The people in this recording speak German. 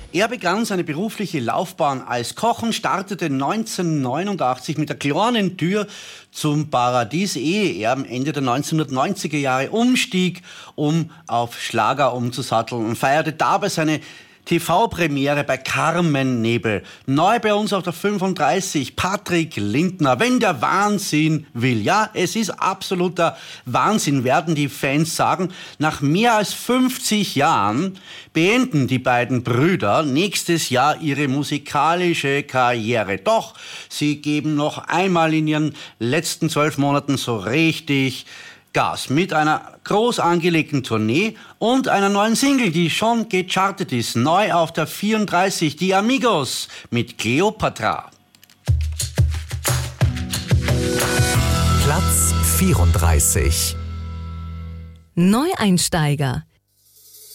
Er begann seine berufliche Laufbahn als Koch und startete 1989 mit der kleinen Tür zum Paradies, ehe er am Ende der 1990er Jahre umstieg, um auf Schlager umzusatteln und feierte dabei seine TV-Premiere bei Carmen Nebel. Neu bei uns auf der 35, Patrick Lindner. Wenn der Wahnsinn will. Ja, es ist absoluter Wahnsinn, werden die Fans sagen. Nach mehr als 50 Jahren beenden die beiden Brüder nächstes Jahr ihre musikalische Karriere. Doch sie geben noch einmal in ihren letzten 12 Monaten so richtig Gas mit einer groß angelegten Tournee und einer neuen Single, die schon gechartet ist. Neu auf der 34, die Amigos mit Cleopatra. Platz 34. Neueinsteiger.